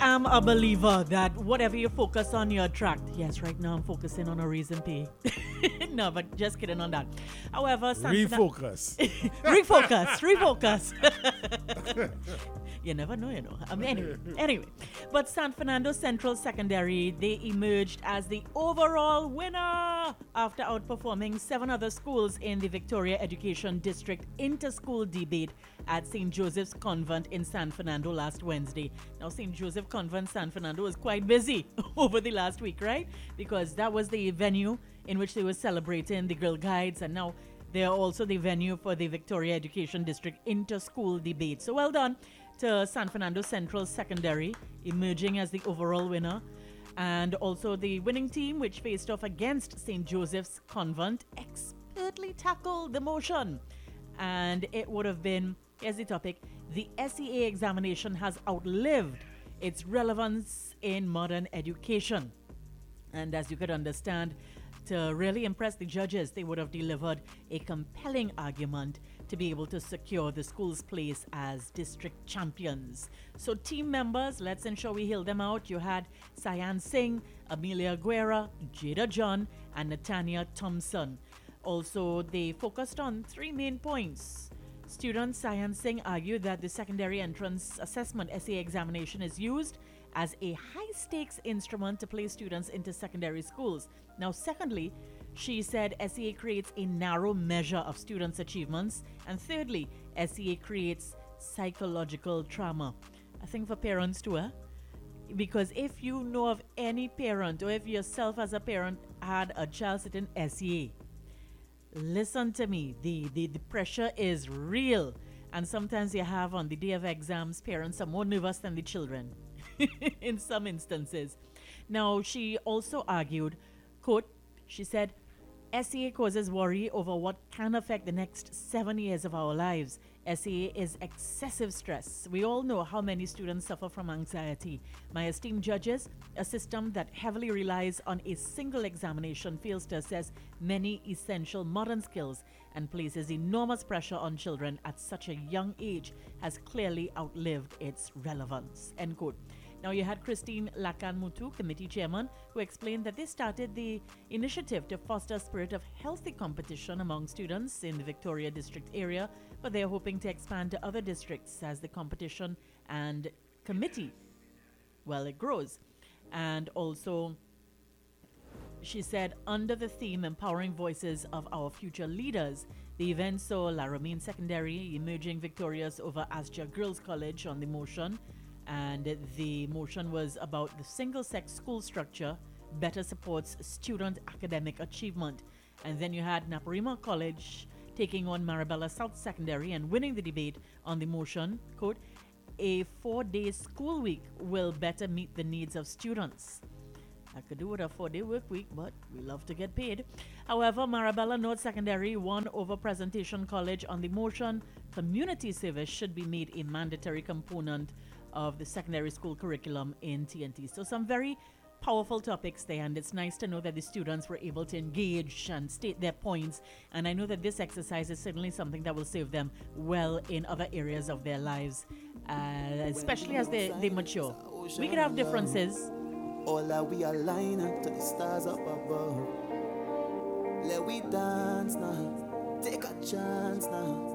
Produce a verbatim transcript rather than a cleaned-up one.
am a believer that whatever you focus on, you attract. Yes, right now I'm focusing on a reason P. No, but just kidding on that. However, San Refocus. refocus, refocus. You never know, you know. I mean, anyway, anyway. But San Fernando Central Secondary, they emerged as the overall winner after outperforming seven other schools in the Victoria Education District inter-school debate at Saint Joseph's Convent in San Fernando last Wednesday. Now, Saint Joseph Convent, San Fernando was quite busy over the last week, right? Because that was the venue in which they were celebrating the Girl Guides, and now they are also the venue for the Victoria Education District inter-school debate. So well done to San Fernando Central Secondary, emerging as the overall winner. And also the winning team, which faced off against Saint Joseph's Convent, expertly tackled the motion. And it would have been, here's the topic, the S E A examination has outlived its relevance in modern education. And as you could understand, to really impress the judges, they would have delivered a compelling argument to be able to secure the school's place as district champions. So team members, let's ensure we hail them out. You had Sayan Singh, Amelia Guerra, Jada John, and Natania Thompson. Also, they focused on three main points. Student Sayan Singh argued that the secondary entrance assessment S A examination is used as a high-stakes instrument to place students into secondary schools. Now, secondly, she said S E A creates a narrow measure of students' achievements. And thirdly, S E A creates psychological trauma. I think for parents too, eh? Because if you know of any parent, or if yourself as a parent had a child sitting S E A, listen to me, the, the, the pressure is real. And sometimes you have on the day of exams, parents are more nervous than the children in some instances. Now, she also argued, quote, she said, S E A causes worry over what can affect the next seven years of our lives. S E A is excessive stress. We all know how many students suffer from anxiety. My esteemed judges, a system that heavily relies on a single examination fails to assess many essential modern skills and places enormous pressure on children at such a young age has clearly outlived its relevance. End quote. Now, you had Christine Lakan Mutu, committee chairman, who explained that they started the initiative to foster a spirit of healthy competition among students in the Victoria district area, but they are hoping to expand to other districts as the competition and committee, well, it grows. And also, she said, under the theme Empowering Voices of Our Future Leaders, the event saw Laramine Secondary emerging victorious over Astia Girls College on the motion. And the motion was about the single-sex school structure better supports student academic achievement. And then you had Naparima College taking on Marabella South Secondary and winning the debate on the motion, quote, a four-day school week will better meet the needs of students. I could do with a four-day work week, but we love to get paid. However, Marabella North Secondary won over Presentation College on the motion. Community service should be made a mandatory component of the secondary school curriculum in T N T. So some very powerful topics there, and it's nice to know that the students were able to engage and state their points. And I know that this exercise is certainly something that will serve them well in other areas of their lives, uh, especially as they, they mature. We could have differences. All that we align to the stars up above. Let we dance now, take a chance now.